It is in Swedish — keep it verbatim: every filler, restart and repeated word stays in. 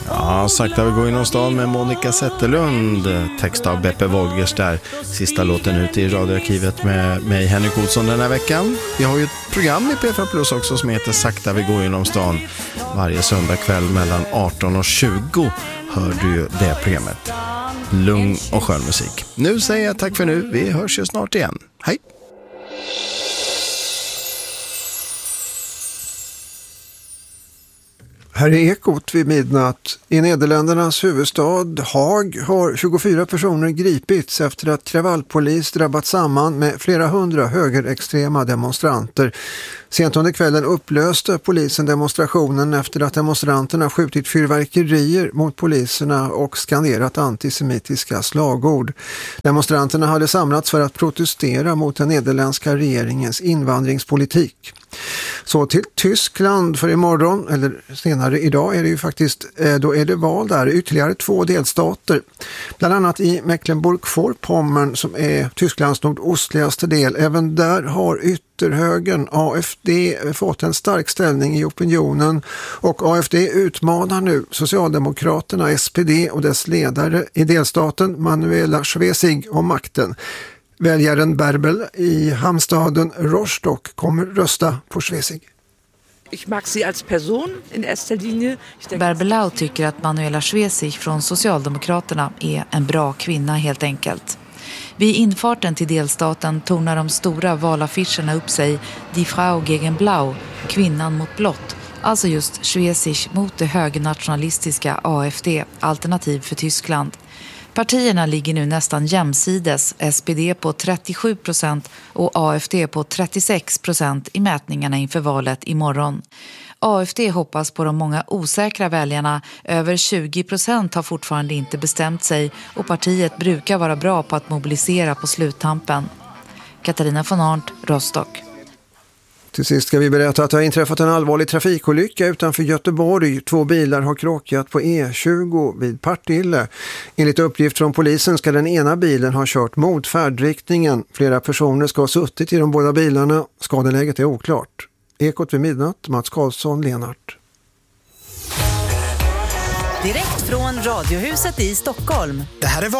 Ja, sakta vi går inom stan med Monica Zetterlund, text av Beppe Wolgers där. Sista låten ut i radioarkivet med mig, Henrik Olsson, den här veckan. Vi har ju ett program i P fyra Plus också som heter Sakta vi går inom stan. Varje söndag kväll mellan arton och tjugo hör du ju det programmet. Lugn och skön musik. Nu säger jag tack för nu, vi hörs ju snart igen. Hej! Här är Ekot vid midnatt. I Nederländernas huvudstad Haag har tjugofyra personer gripits efter att kravallpolis drabbat samman med flera hundra högerextrema demonstranter. Sent under kvällen upplöste polisen demonstrationen efter att demonstranterna skjutit fyrverkerier mot poliserna och skanderat antisemitiska slagord. Demonstranterna hade samlats för att protestera mot den nederländska regeringens invandringspolitik. Så till Tyskland, för imorgon, eller senare idag är det ju faktiskt, då är det val där, ytterligare två delstater. Bland annat i Mecklenburg-Vorpommern som är Tysklands nordostligaste del. Även där har ytterhögern A F D fått en stark ställning i opinionen och A F D utmanar nu Socialdemokraterna, S P D och dess ledare i delstaten Manuela Schwesig om makten. Väljaren Bärbel i hamnstaden Rostock kommer rösta på Schwesig. Ich mag sie als Person in erster Linie. Bärbelau tycker att Manuela Schwesig från Socialdemokraterna är en bra kvinna helt enkelt. Vid infarten till delstaten tornar de stora valaffischerna upp sig Die Frau gegen Blau, kvinnan mot blått. Alltså just Schwesig mot det högernationalistiska A F D, Alternativ för Tyskland. Partierna ligger nu nästan jämsides, S P D på trettiosju procent och A F D på trettiosex procent i mätningarna inför valet imorgon. A F D hoppas på de många osäkra väljarna, över tjugo procent har fortfarande inte bestämt sig och partiet brukar vara bra på att mobilisera på sluttampen. Katarina von Arndt, Rostock. Till sist ska vi berätta att det har inträffat en allvarlig trafikolycka utanför Göteborg. Två bilar har krockat på E tjugo vid Partille. Enligt uppgift från polisen ska den ena bilen ha kört mot färdriktningen. Flera personer ska ha suttit i de båda bilarna. Skadeläget är oklart. Ekot vid midnatt, Mats Karlsson, Lenart. Direkt från Radiohuset i Stockholm. Det här är